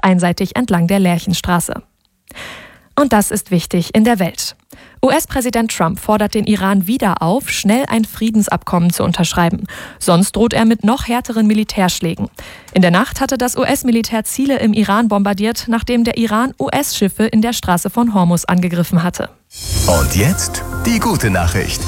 einseitig entlang der Lerchenstraße. Und das ist wichtig in der Welt. US-Präsident Trump fordert den Iran wieder auf, schnell ein Friedensabkommen zu unterschreiben. Sonst droht er mit noch härteren Militärschlägen. In der Nacht hatte das US-Militär Ziele im Iran bombardiert, nachdem der Iran US-Schiffe in der Straße von Hormuz angegriffen hatte. Und jetzt die gute Nachricht.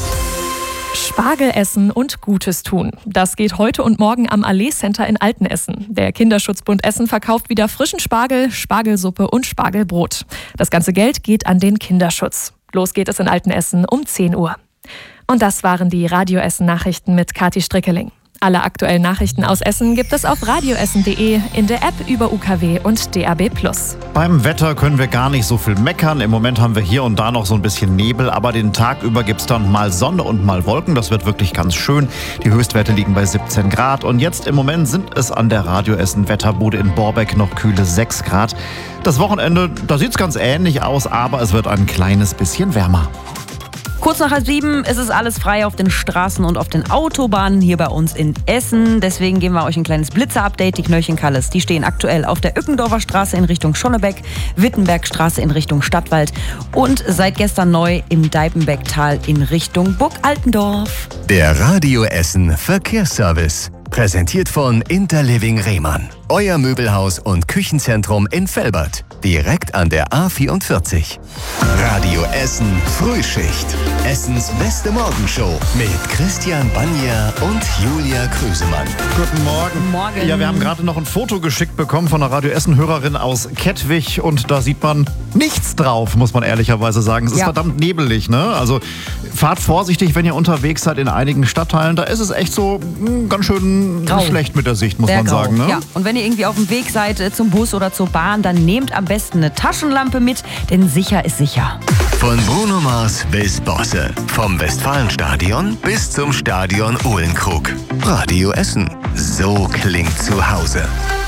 Spargel essen und Gutes tun. Das geht heute und morgen am Allee Center in Altenessen. Der Kinderschutzbund Essen verkauft wieder frischen Spargel, Spargelsuppe und Spargelbrot. Das ganze Geld geht an den Kinderschutz. Los geht es in Altenessen um 10 Uhr. Und das waren die Radio Essen Nachrichten mit Kathi Strickeling. Alle aktuellen Nachrichten aus Essen gibt es auf radioessen.de, in der App über UKW und DAB+. Beim Wetter können wir gar nicht so viel meckern. Im Moment haben wir hier und da noch so ein bisschen Nebel, aber den Tag über gibt es dann mal Sonne und mal Wolken. Das wird wirklich ganz schön. Die Höchstwerte liegen bei 17 Grad und jetzt im Moment sind es an der Radio Essen Wetterbude in Borbeck noch kühle 6 Grad. Das Wochenende, da sieht es ganz ähnlich aus, aber es wird ein kleines bisschen wärmer. Kurz nach 6:30 ist es alles frei auf den Straßen und auf den Autobahnen hier bei uns in Essen. Deswegen geben wir euch ein kleines Blitzer-Update. Die Knöllchen-Kalles, die stehen aktuell auf der Ückendorfer Straße in Richtung Schonnebeck, Wittenbergstraße in Richtung Stadtwald und seit gestern neu im Deipenbecktal in Richtung Burg Altendorf. Der Radio Essen Verkehrsservice. Präsentiert von Interliving Rehmann. Euer Möbelhaus und Küchenzentrum in Velbert. Direkt an der A44. Radio Essen Frühschicht. Essens beste Morgenshow mit Christian Banja und Julia Krüsemann. Guten Morgen. Morgen. Ja, wir haben gerade noch ein Foto geschickt bekommen von einer Radio Essen-Hörerin aus Kettwig und da sieht man nichts drauf, muss man ehrlicherweise sagen. Es ist verdammt nebelig, ne? Also fahrt vorsichtig, wenn ihr unterwegs seid in einigen Stadtteilen. Da ist es echt so ganz schön grau. Schlecht mit der Sicht, muss Sehr man grau. sagen. Ne? Ja. Und wenn ihr irgendwie auf dem Weg seid zum Bus oder zur Bahn, dann nehmt am besten eine Taschenlampe mit, denn sicher ist sicher. Von Bruno Mars bis Bosse. Vom Westfalenstadion bis zum Stadion Uhlenkrug. Radio Essen. So klingt zu Hause.